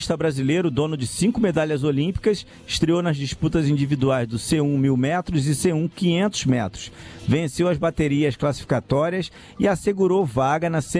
Brasileiro, dono de 5 medalhas olímpicas, estreou nas disputas individuais do C1 1000 metros e C1 500 metros. Venceu as baterias classificatórias e assegurou vaga na